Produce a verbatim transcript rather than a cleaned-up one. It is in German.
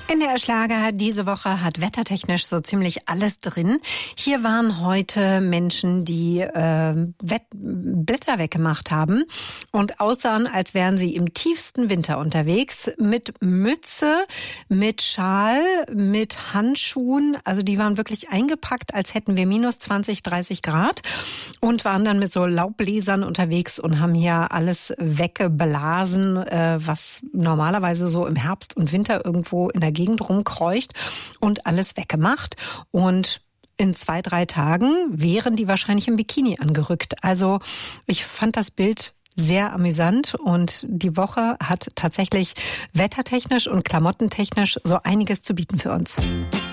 In der Schlager diese Woche hat wettertechnisch so ziemlich alles drin. Hier waren heute Menschen, die äh, Wett- Blätter weggemacht haben und aussahen, als wären sie im tiefsten Winter unterwegs. Mit Mütze, mit Schal, mit Handschuhen. Also die waren wirklich eingepackt, als hätten wir minus zwanzig, dreißig Grad. Und waren dann mit so Laubbläsern unterwegs und haben hier alles weggeblasen, äh, was normalerweise so im Herbst und Winter irgendwo in der Gegend rumkreucht, und alles weggemacht. Und in zwei, drei Tagen wären die wahrscheinlich im Bikini angerückt. Also ich fand das Bild sehr amüsant, und die Woche hat tatsächlich wettertechnisch und klamottentechnisch so einiges zu bieten für uns.